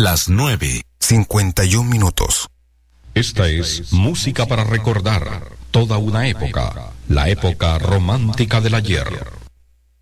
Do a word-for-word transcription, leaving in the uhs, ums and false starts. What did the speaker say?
Las nueve, cincuenta y un minutos. Esta es música para recordar toda una época, la época romántica del ayer.